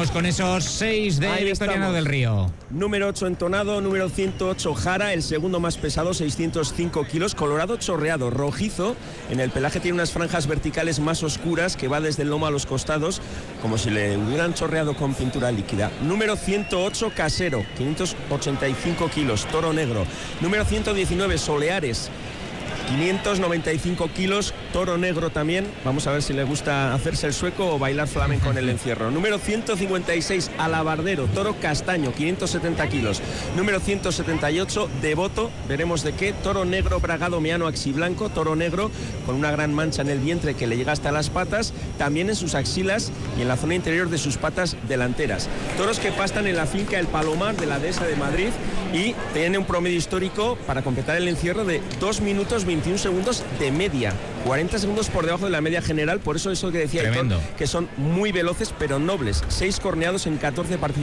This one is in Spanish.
Vamos con esos 6 de Victoriano del Río. Número 8 Entonado, número 108 Jara, el segundo más pesado, 605 kilos, colorado chorreado, rojizo. En el pelaje tiene unas franjas verticales más oscuras que va desde el lomo a los costados, como si le hubieran chorreado con pintura líquida. Número 108 Casero, 585 kilos, toro negro. Número 119 Soleares, 595 kilos, toro negro también. Vamos a ver si le gusta hacerse el sueco o bailar flamenco en el encierro. Número 156, Alabardero, toro castaño, 570 kilos. Número 178, Devoto, veremos de qué. Toro negro, bragado meano axiblanco, toro negro con una gran mancha en el vientre que le llega hasta las patas, también en sus axilas y en la zona interior de sus patas delanteras. Toros que pastan en la finca El Palomar de la Dehesa de Madrid y tiene un promedio histórico para completar el encierro de 2 minutos 21 segundos de media, 40 segundos por debajo de la media general, por eso que decía Aitor, que son muy veloces pero nobles. 6 corneados en 14 participaciones